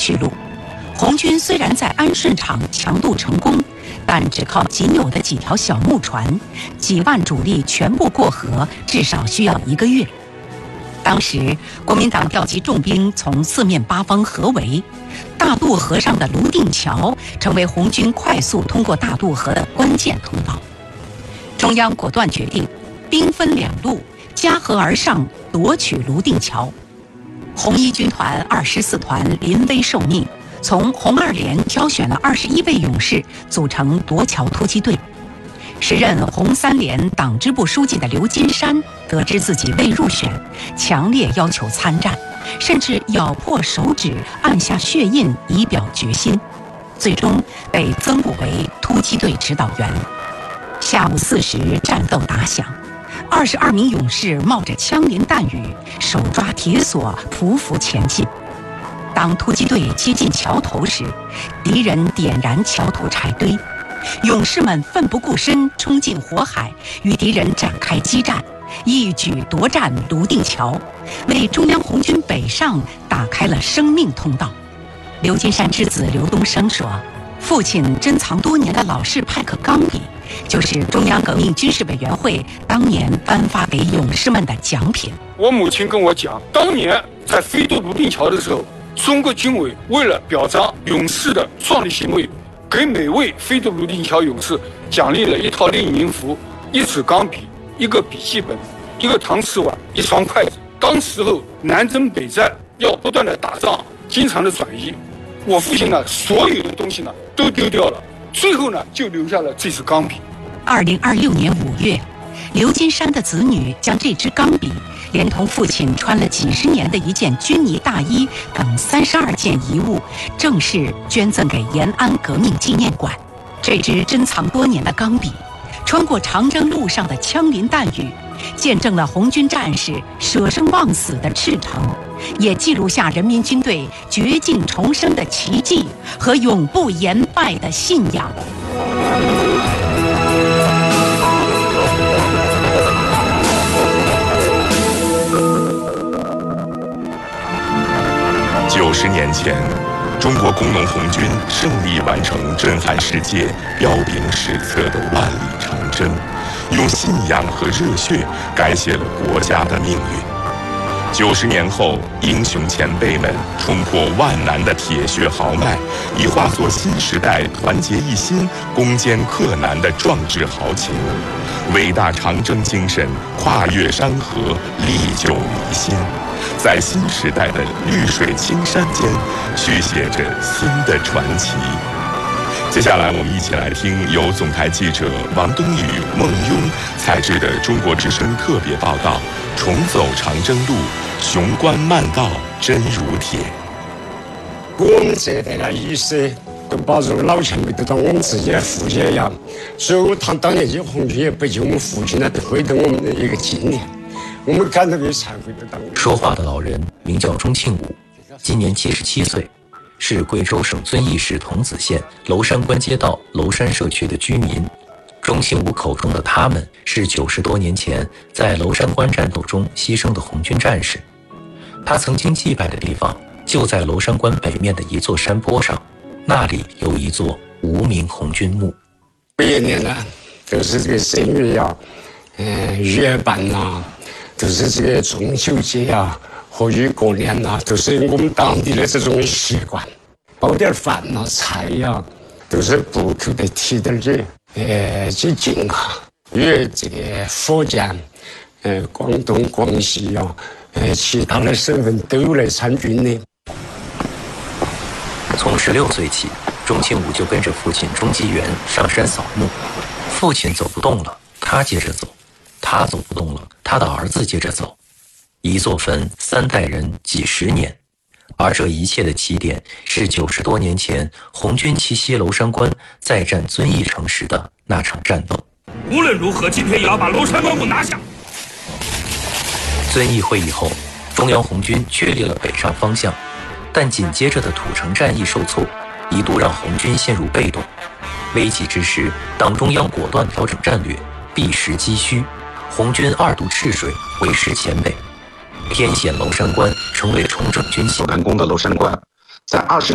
去路。红军虽然在安顺场强渡成功，但只靠仅有的几条小木船，几万主力全部过河，至少需要1个月。当时国民党调集重兵从四面八方合围，大渡河上的泸定桥成为红军快速通过大渡河的关键通道。中央果断决定兵分2路，夹河而上，夺取泸定桥。红一军团24团临危受命，从红二连挑选了21位勇士组成夺桥突击队。时任红3连党支部书记的刘金山得知自己未入选，强烈要求参战，甚至咬破手指按下血印以表决心，最终被增补为突击队指导员。下午4时，战斗打响，22名勇士冒着枪林弹雨，手抓铁索，匍匐前进。当突击队接近桥头时，敌人点燃桥头柴堆，勇士们奋不顾身冲进火海，与敌人展开激战，一举夺占泸定桥，为中央红军北上打开了生命通道。刘金山之子刘东升说，父亲珍藏多年的老式派克钢笔，就是中央革命军事委员会当年颁发给勇士们的奖品。 我母亲跟我讲，当年在飞渡泸定桥的时候，中国军委为了表彰勇士的壮丽行为，给每位飞渡泸定桥勇士奖励了1套列宁服、1支钢笔、1个笔记本、1个搪瓷碗、1双筷子。当时候南征北战要不断的打仗，经常的转移，我父亲呢所有的东西呢都丢掉了，最后呢就留下了这支钢笔。 2026年5月，刘金山的子女将这支钢笔连同父亲穿了几十年的一件军呢大衣等32件遗物，正式捐赠给延安革命纪念馆。这支珍藏多年的钢笔，穿过长征路上的枪林弹雨，见证了红军战士舍生忘死的赤诚，也记录下人民军队绝境重生的奇迹和永不言败的信仰。 90年前，中国工农红军胜利完成震撼世界、彪炳史册的万里长征，用信仰和热血改写了国家的命运。90年后，英雄前辈们冲破万难的铁血豪迈，已化作新时代团结一心、攻坚克难的壮志豪情。伟大长征精神跨越山河，历久弥新，在新时代的绿水青山间续写着新的传奇。接下来我们一起来听由总台记者王东宇、孟庸采制的中国之声特别报道《重走长征路，雄关漫道真如铁》。 我们这代的意识都把这个老前辈都当我们自己的父亲一样，所以他当年这红军也不及我们父亲的推动我们的一个经验，我们感到有惭愧的当。 说话的老人名叫钟庆武，今年77岁，是贵州省遵义市桐梓县娄山关街道娄山社区的居民。钟庆武口中的他们是90多年前在娄山关战斗中牺牲的红军战士。他曾经祭拜的地方就在娄山关北面的一座山坡上，那里有一座无名红军墓。 每年呢，都是这个正月呀、月半呐，都是这个中秋节呀、或者过年呐，都是我们当地的这种习惯，包点饭呐、菜呀，都是不够的提点儿去敬哈。因为这个福建、广东、广西呀、其他的省份都有来参军的。 从16岁起，钟庆武就跟着父亲钟基元上山扫墓。父亲走不动了，他接着走；他走不动了，他的儿子接着走。一座坟，3代人，几十年。而这一切的起点是90多年前红军奇袭娄山关，再战遵义城时的那场战斗。 无论如何，今天也要把娄山关给拿下。 遵义会议后，中央红军确立了北上方向，但紧接着的土城战役受挫，一度让红军陷入被动。危急之时，党中央果断调整战略，避实击虚，红军2渡赤水，围师前北。天险娄山关成为重整军心完工的娄山关，在20